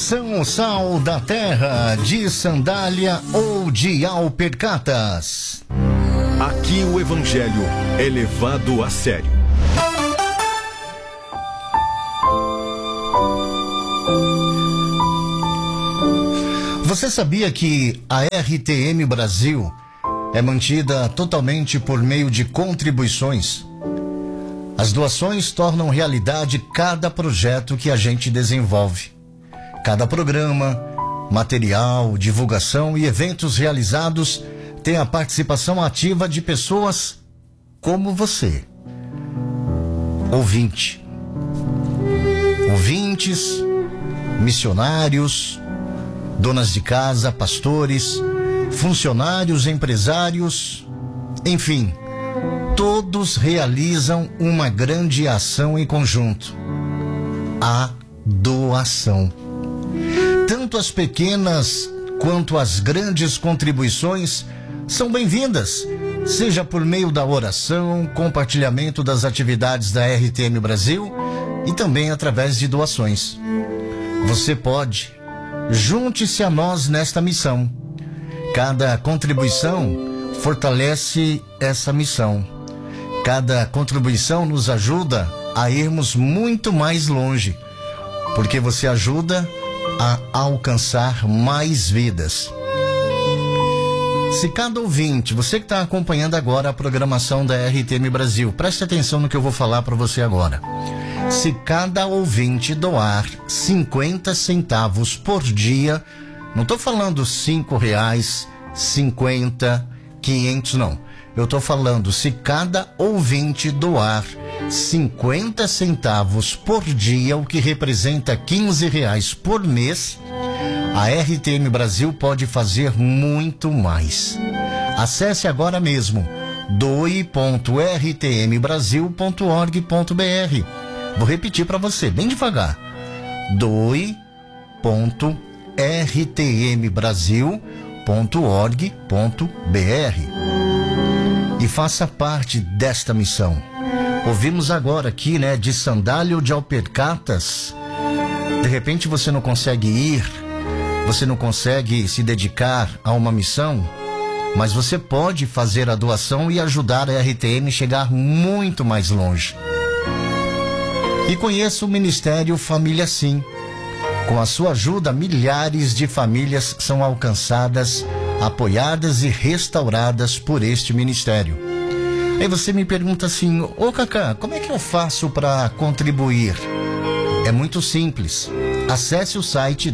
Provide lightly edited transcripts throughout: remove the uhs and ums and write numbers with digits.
Atenção, sal da terra, de sandália ou de alpercatas. Aqui o evangelho é levado a sério. Você sabia que a RTM Brasil é mantida totalmente por meio de contribuições? As doações tornam realidade cada projeto que a gente desenvolve. Cada programa, material, divulgação e eventos realizados tem a participação ativa de pessoas como você. Ouvintes, missionários, donas de casa, pastores, funcionários, empresários, enfim, todos realizam uma grande ação em conjunto: a doação. Tanto as pequenas quanto as grandes contribuições são bem-vindas, seja por meio da oração, compartilhamento das atividades da RTM Brasil e também através de doações. Você pode, junte-se a nós nesta missão. Cada contribuição fortalece essa missão. Cada contribuição nos ajuda a irmos muito mais longe, porque você ajuda a alcançar mais vidas. Se cada ouvinte, você que está acompanhando agora a programação da RTM Brasil, preste atenção no que eu vou falar para você agora. Se cada ouvinte doar 50 centavos por dia, não estou falando R$5, 50, 500, não. Eu estou falando, se cada ouvinte doar 50 centavos por dia, o que representa R$15 por mês, a RTM Brasil pode fazer muito mais. Acesse agora mesmo doe.rtmbrasil.org.br. Vou repetir para você, bem devagar. doe.rtmbrasil.org.br e faça parte desta missão. Ouvimos agora aqui, de sandália ou de alpercatas. De repente você não consegue ir, você não consegue se dedicar a uma missão, mas você pode fazer a doação e ajudar a RTM a chegar muito mais longe. E conheça o Ministério Família Sim. Com a sua ajuda, milhares de famílias são alcançadas, apoiadas e restauradas por este ministério. Aí você me pergunta assim: ô Cacá, como é que eu faço para contribuir? É muito simples. Acesse o site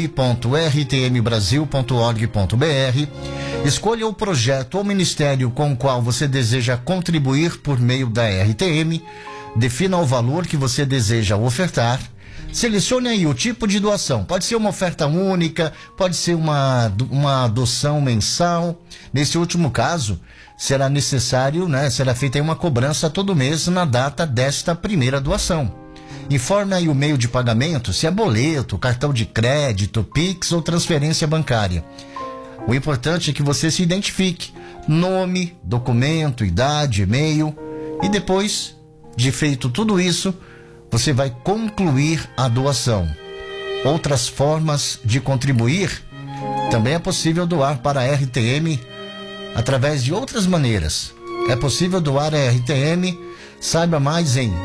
doe.rtmbrasil.org.br, escolha o projeto ou ministério com o qual você deseja contribuir por meio da RTM, defina o valor que você deseja ofertar, selecione aí o tipo de doação. Pode ser uma oferta única, pode ser uma adoção mensal. Nesse último caso, será necessário, será feita aí uma cobrança todo mês na data desta primeira doação. Informe aí o meio de pagamento, se é boleto, cartão de crédito, Pix ou transferência bancária. O importante é que você se identifique: nome, documento, idade, e-mail. E depois de feito tudo isso, você vai concluir a doação. Outras formas de contribuir: também é possível doar para a RTM através de outras maneiras. É possível doar a RTM, saiba mais em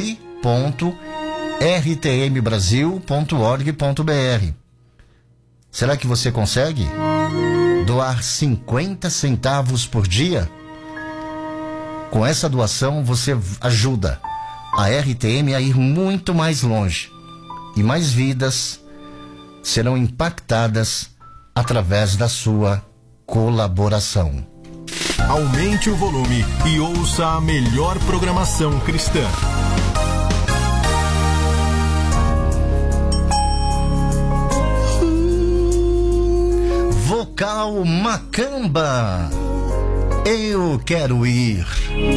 doe.rtmbrasil.org.br. Será que você consegue doar 50 centavos por dia? Com essa doação você ajuda a RTM a ir muito mais longe, e mais vidas serão impactadas através da sua colaboração. Aumente o volume e ouça a melhor programação cristã. Vocal Macamba, eu quero ir.